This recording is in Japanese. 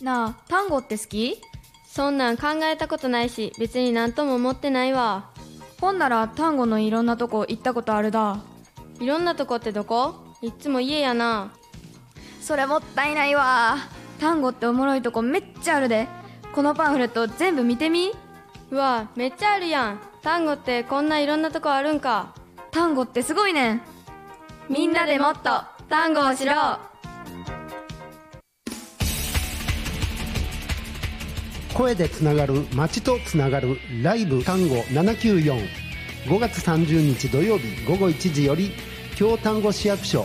なあ、単語って好き？ そんなん考えたことないし、別になんとも思ってないわ。 ほんなら単語のいろんなとこ行ったことあるだ。 いろんなとこってどこ？いっつも家やな。 それもったいないわ。単語っておもろいとこめっちゃあるで。このパンフレット全部見てみ。 うわ、めっちゃあるやん。単語ってこんないろんなとこあるんか。 単語ってすごいねん。 みんなでもっと単語を知ろう。 声でつながる、街とつながるライブ単語794。5月30日土曜日午後1時より京丹後市役所